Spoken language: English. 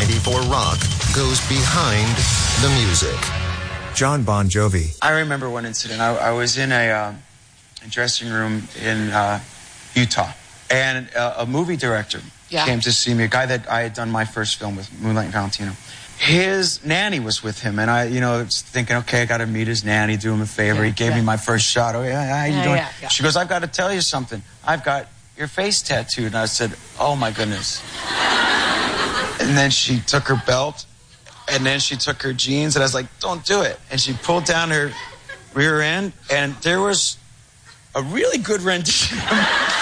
94 Rock goes behind the music. John Bon Jovi. I remember one incident. I was in a dressing room in Utah, and a movie director came to see me, a guy that I had done my first film with, Moonlight and Valentino. His nanny was with him, and I, was thinking, okay, I got to meet his nanny, do him a favor. He gave me my first shot. Oh, yeah, how you doing? Yeah. She goes, I've got to tell you something. I've got your face tattooed. And I said, oh, my goodness. And then she took her belt, and then she took her jeans, and I was like, don't do it. And she pulled down her rear end, and there was a really good rendition